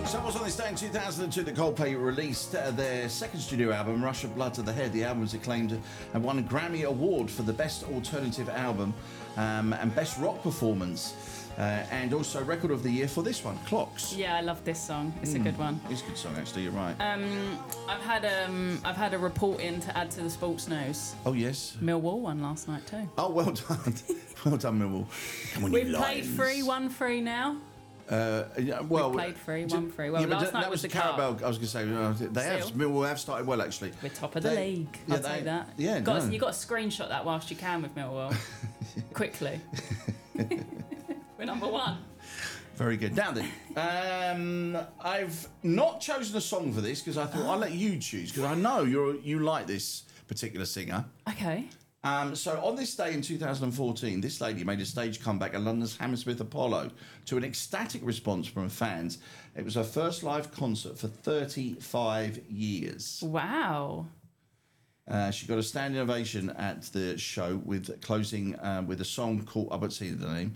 So it was on this day in 2002 that Coldplay released their second studio album, Rush of Blood to the Head. The album was acclaimed and won a Grammy Award for the Best Alternative Album and Best Rock Performance. And also Record of the Year for this one, Clocks. Yeah, I love this song. It's a good one. It's a good song, actually. You're right. I've had a report in to add to the sports news. Oh yes. Millwall won last night too. Oh, well done, well done, Millwall. Come on, We've you played lions. 3-1-3 now. Yeah, well, We played 3-1-3. Well, yeah, but last night that was the the Carabao. cup. I was going to say Millwall have started well, actually. We're top of the league. I'll take that. Yeah, You've got to screenshot that whilst you can with Millwall. Quickly. We're number one. Very good. Now then, I've not chosen a song for this because I thought I'll let you choose because I know you like this particular singer. Okay. So on this day in 2014, this lady made a stage comeback at London's Hammersmith Apollo to an ecstatic response from fans. It was her first live concert for 35 years. Wow. She got a standing ovation at the show with closing with a song called, I won't say the name,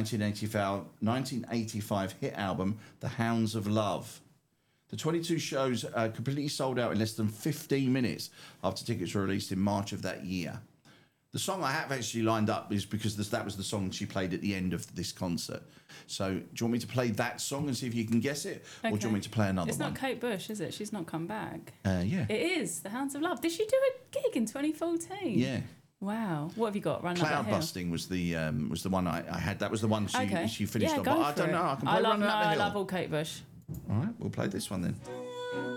1985 hit album, The Hounds of Love. The 22 shows completely sold out in less than 15 minutes after tickets were released in March of that year. The song I have actually lined up is because that was the song she played at the end of this concert. So do you want me to play that song and see if you can guess it? Okay. Or do you want me to play another one? It's not Kate Bush, is it? She's not come back. Yeah. It is The Hounds of Love. Did she do a gig in 2014? Yeah. Wow. What have you got? Run Up That Cloud Hill? Busting was the one I had. That was the one she finished yeah, on. go But I for don't it. know. I can play Run Up the Hill. I love all Kate Bush. All right, we'll play this one then.